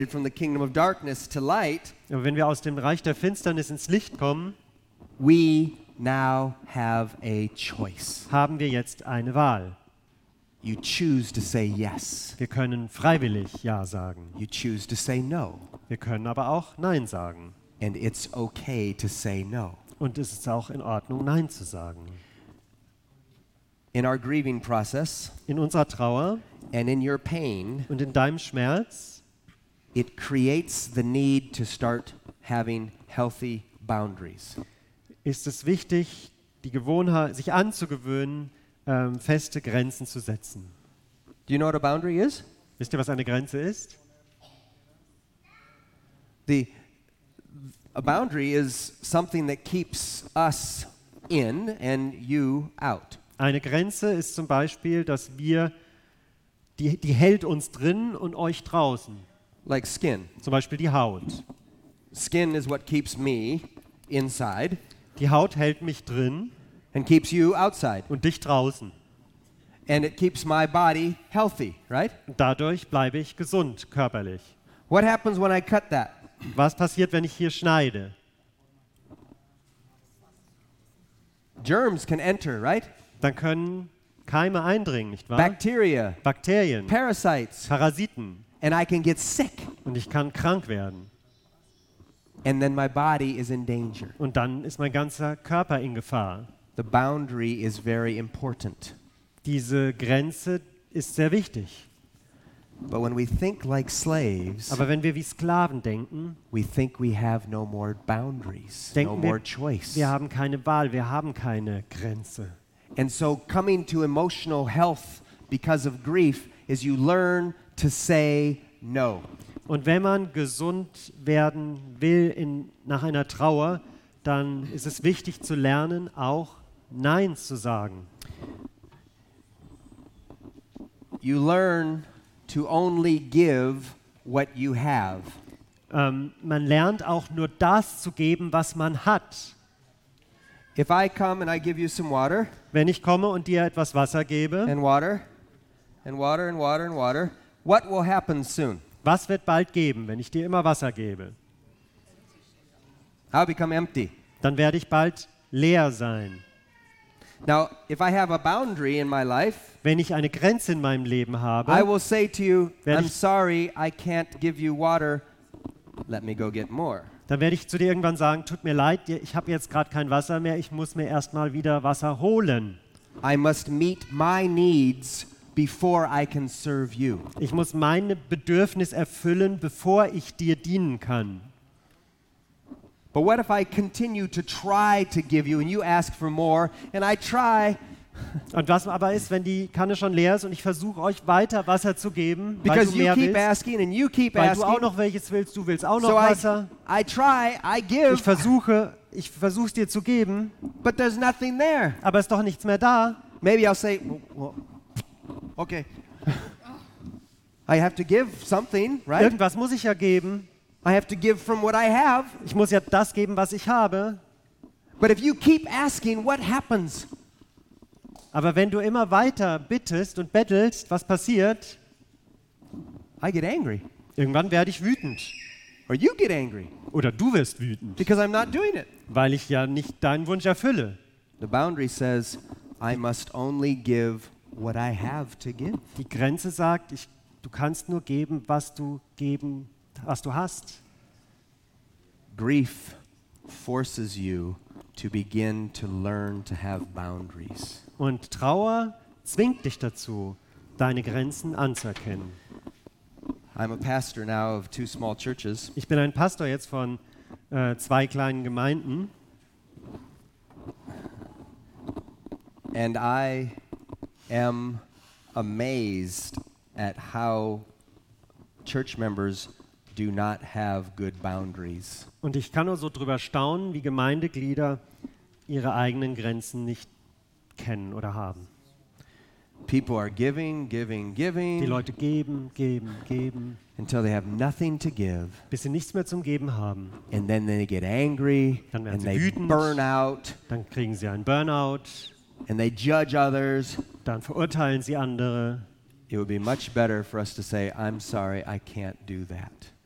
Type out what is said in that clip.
from the kingdom of darkness to light, Aber wenn wir aus dem Reich der Finsternis ins Licht kommen, we now have a choice. haben wir jetzt eine Wahl. You choose to say yes. Wir können freiwillig Ja sagen. You choose to say no. Wir können aber auch Nein sagen. And it's okay to say no. Und es ist auch in Ordnung, Nein zu sagen. In our grieving process In unserer Trauer and in your pain, und in deinem Schmerz it creates the need to start having healthy boundaries. ist es wichtig, die Gewohnheit, sich anzugewöhnen, feste Grenzen zu setzen. Do you know what a boundary is? Wisst ihr, was eine Grenze ist? A boundary is something that keeps us in and you out. Eine Grenze ist zum Beispiel, dass die hält uns drin und euch draußen. Like skin. Zum Beispiel die Haut. Skin is what keeps me inside Die Haut hält mich drin and keeps you outside. und dich draußen. And it keeps my body healthy, right? Und dadurch bleibe ich gesund, körperlich. What happens when I cut that? Was passiert, wenn ich hier schneide? Germs can enter, right? Dann können Keime eindringen, nicht wahr? Bacteria, Bakterien, parasites, Parasiten. and I can get sick. Und ich kann krank werden. And then my body is in danger. Und dann ist mein ganzer Körper in Gefahr. The boundary is very important. Diese Grenze ist sehr wichtig. But when we think like slaves, Aber wenn wir wie Sklaven denken, we think we have no more boundaries, no denken more wir, choice. wir haben keine Wahl, wir haben keine Grenze. And so coming to emotional health because of grief is you learn to say no. Und wenn man gesund werden will nach einer Trauer, dann ist es wichtig zu lernen, auch Nein zu sagen. You learn to only give what you have. Man lernt auch nur das zu geben, was man hat. If I come and I give you some water Wenn ich komme und dir etwas Wasser gebe, and water and water and water and water, what will happen soon? was wird bald geben, wenn ich dir immer Wasser gebe? I'll become empty. Dann werde ich bald leer sein. Now, if I have a boundary in my life, Wenn ich eine Grenze in meinem Leben I habe, will say to you, Werde I'm ich- sorry, I can't give you water. Let me go get more. dann werde ich zu dir irgendwann sagen, tut mir leid, ich habe jetzt gerade kein Wasser mehr, ich muss mir erstmal wieder Wasser holen. I must meet my needs before I can serve you. Ich muss meine Bedürfnis erfüllen, bevor ich dir dienen kann. But what if I continue to try to give you and you ask for more and I try Und was aber ist, wenn die Kanne schon leer ist und ich versuche euch weiter Wasser zu geben, weil because du you mehr keep willst, asking and you keep weil du auch asking. noch welches willst, du willst auch noch So Wasser. I try, I give, Ich versuche es dir zu geben, but there's nothing there. aber es ist doch nichts mehr da. Maybe I'll say, well, okay. I have to give something, right? Irgendwas muss ich ja geben. I have to give from what I have. Ich muss ja das geben, was ich habe. But if you keep asking, what happens? Aber wenn du immer weiter bittest und bettelst, was passiert? I get angry. Irgendwann werde ich wütend. Or you get angry Oder du wirst wütend, because I'm not doing it. weil ich ja nicht deinen Wunsch erfülle. The boundary says, I must only give what I have to give. Die Grenze sagt, du kannst nur geben, was du hast. Grief forces you to begin to learn to have boundaries. Und Trauer zwingt dich dazu, deine Grenzen anzuerkennen. I'm a pastor now of 2 small churches, Ich bin ein Pastor jetzt von 2 kleinen Gemeinden and I am amazed at how church members do not have good boundaries. und ich kann nur so drüber staunen, wie Gemeindeglieder ihre eigenen Grenzen nicht kennen oder haben. People are giving, giving, Die giving Leute geben, geben, geben, until they have nothing to give. bis sie nichts mehr zum Geben haben. And then they get angry Dann werden and sie they wütend. burn out Dann kriegen sie einen Burnout, and they judge others. dann verurteilen sie andere. It would be much better for us to say, I'm sorry, I can't do that.